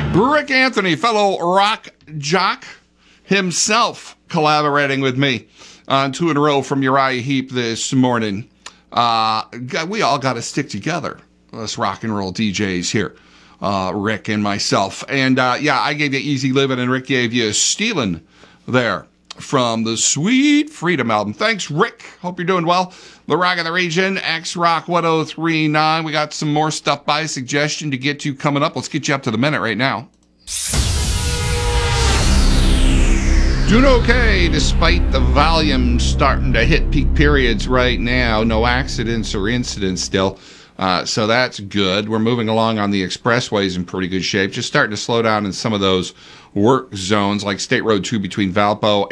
Rick Anthony, fellow rock jock himself, collaborating with me on 2 in a row from Uriah Heep this morning. We all got to stick together, us rock and roll DJs here, Rick and myself. And I gave you Easy Living, and Rick gave you Stealin' there from the Sweet Freedom album. Thanks, Rick. Hope you're doing well. The Rock of the Region, X-Rock 1039. We got some more stuff by suggestion to get to coming up. Let's get you up to the minute right now. Doing okay despite the volume starting to hit peak periods right now. No accidents or incidents still. So that's good. We're moving along on the expressways in pretty good shape. Just starting to slow down in some of those work zones like State Road 2 between Valpo